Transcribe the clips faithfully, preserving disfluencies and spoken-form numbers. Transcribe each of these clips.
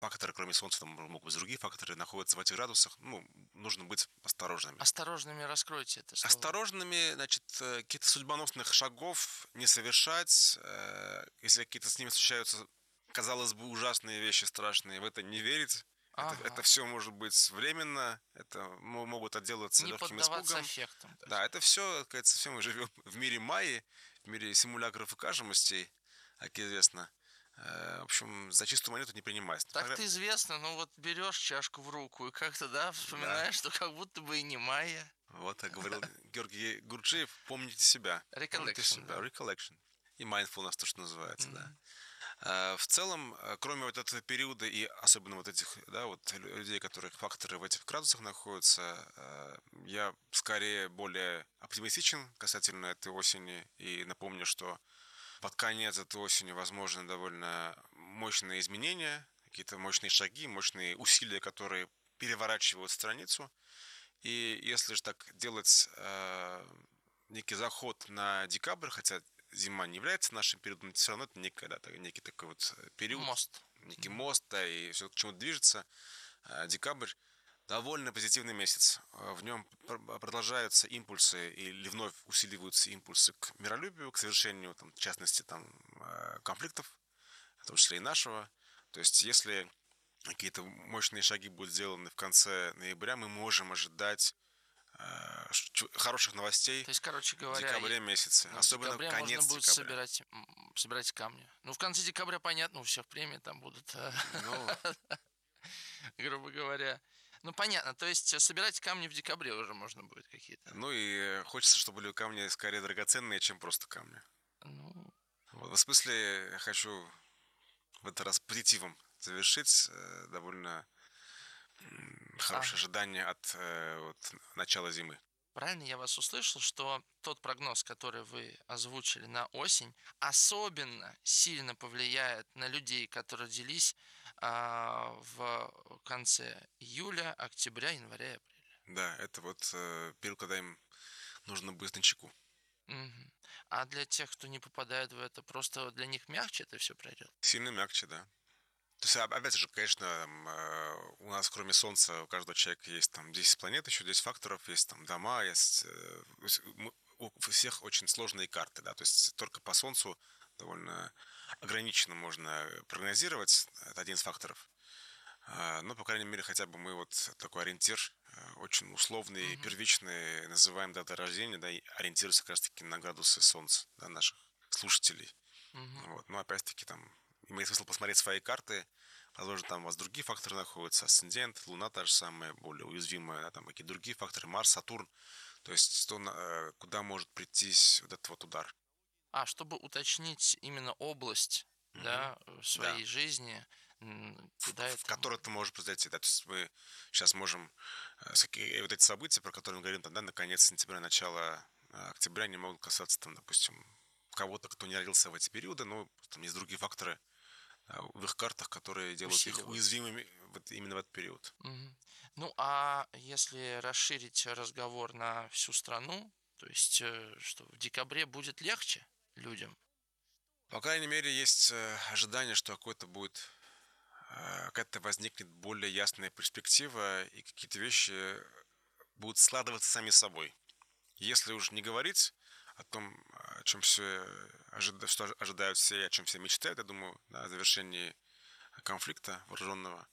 факторы, кроме Солнца, там могут быть другие факторы, находятся в этих градусах. Ну, нужно быть осторожными. Осторожными раскройте это слово. Осторожными, значит, э, каких-то судьбоносных шагов не совершать. э, Если какие-то с ними случаются, казалось бы, ужасные вещи, страшные, в это не верить. Это, это Ага. все может быть временно, это мо- могут отделаться Не легким поддаваться испугом. эффектам, так Да, сказать. это все, кажется, все мы живем в мире майи, в мире симулякров и кажемостей, как известно. Э, В общем, за чистую монету не принимать. Ну, Так-то тогда- известно, ну вот берешь чашку в руку и как-то, да, Да, вспоминаешь, что как будто бы и не майя. вот как говорил Георгий Гурджиев, помните себя. Помните Recollection, себя. да. Recollection. И mindfulness, то, что называется, да. Мгм. А, В целом, э, кроме вот этого периода и особенно вот этих, да, вот лю- людей, которых факторы в этих градусах находятся, э, я скорее более оптимистичен касательно этой осени и напомню, что под конец этой осени возможны довольно мощные изменения, какие-то мощные шаги, мощные усилия, которые переворачивают страницу. И если же так делать э, некий заход на декабрь, хотя зима не является нашим периодом, но все равно это некий, да, так- некий такой вот период, Мост. некий Мгм. мост, да, и все к чему движется. Э, Декабрь довольно позитивный месяц. Э, В нем пр- продолжаются импульсы или вновь усиливаются импульсы к миролюбию, к совершению, там, в частности, там, э, конфликтов, в том числе и нашего. То есть, если какие-то мощные шаги будут сделаны в конце ноября, мы можем ожидать э, ш- хороших новостей То есть, короче в говоря, и- декабре месяце, ну, в особенно декабре можно конец будет декабря. собирать, м, собирать камни. Ну, в конце декабря, понятно, у всех премии там будут, э, Ну, грубо говоря. Ну, понятно, то есть э, собирать камни в декабре уже можно будет какие-то. ну и хочется, чтобы были камни скорее драгоценные, чем просто камни. Ну, Вот. В смысле, я хочу в этот раз позитивом завершить. э, Довольно м, хорошее ага. ожидание от э, вот, начала зимы. Правильно я вас услышал, что тот прогноз, который вы озвучили на осень, особенно сильно повлияет на людей, которые родились а, в конце июля, октября, января и апреля. Да, это вот э, период, когда им нужно быть начеку. Мгм. А для тех, кто не попадает в это, просто для них мягче это все пройдет? Сильно мягче, да. То есть, оп- опять же, конечно, м, э, у нас кроме Солнца у каждого человека есть там десять планет, еще десять факторов, есть там дома, есть... э, то есть мы- у всех очень сложные карты, да, то есть только по Солнцу довольно ограниченно можно прогнозировать, это один из факторов. А, Но, по крайней мере, хотя бы мы вот такой ориентир, э, очень условный, Мгм. первичный, называем дата рождения, да, и ориентируемся как раз-таки на градусы Солнца, да, наших слушателей. Мгм. Вот. Но опять-таки там имеет смысл посмотреть свои карты. Возможно, там у вас другие факторы находятся. Асцендент, Луна та же самая, более уязвимая, да, там какие-то другие факторы, Марс, Сатурн. То есть, то, на- э, куда может прийти вот этот вот удар. А, чтобы уточнить именно область, Мгм. да, э, Да. своей жизни, м, В, куда в это м который ты можешь произойти. Да. То есть мы сейчас можем э, всякие вот эти события, про которые мы говорим, там, да, на конец сентября, начало э, октября, не могут касаться, там, допустим, кого-то, кто не родился в эти периоды, но там есть другие факторы, а, в их картах, которые делают их усиливают. уязвимыми вот именно в этот период. Мгм. Ну, а если расширить разговор на всю страну, то есть, э, что в декабре будет легче людям? По крайней мере, есть э, ожидание, что какой-то будет, э, какая-то возникнет более ясная перспектива, и какие-то вещи будут складываться сами собой. Если уж не говорить о том, о чем все ожида- что ожидают все, и о чем все мечтают, я думаю, да, о завершении конфликта вооруженного,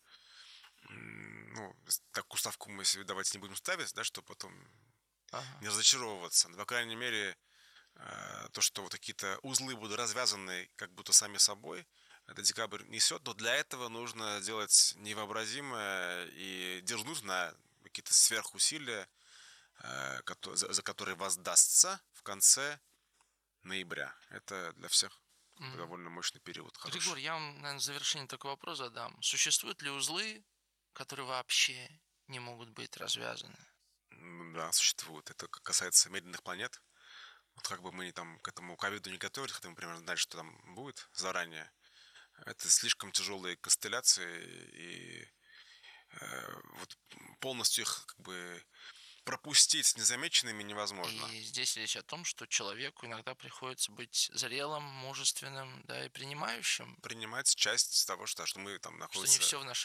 м, ну, с- такую ставку мы себе давайте не будем ставить, да, чтобы потом Ага. не разочаровываться. Но, по крайней мере, э, то, что вот какие-то узлы будут развязаны как будто сами собой, это декабрь несет, но для этого нужно делать невообразимое и дерзнуть на какие-то сверхусилия, э, кото- за, за которые воздастся в конце ноября. Это для всех как бы Мгм. довольно мощный период, Григорий, хороший. я вам, наверное, в завершение такой вопрос задам. Существуют ли узлы, которые вообще не могут быть развязаны? М, Да, существует. Это к- касается медленных планет. Вот как бы мы там к этому ковиду не готовились, хотя мы примерно знали, что там будет заранее. Это слишком тяжелые констелляции, и э, вот полностью их как бы пропустить незамеченными невозможно. И здесь речь о том, что человеку иногда приходится быть зрелым, мужественным, да, и принимающим, Принимать часть того, что, что мы там что не находится все в нашей